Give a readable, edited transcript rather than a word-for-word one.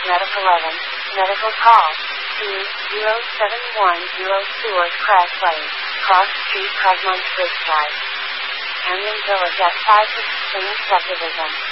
Medical 11, Medical Call, 20710 Seward Crest Lane, Cross Street, Cosmont Bridgeside. Camden Village at 5 Spring Subdivision.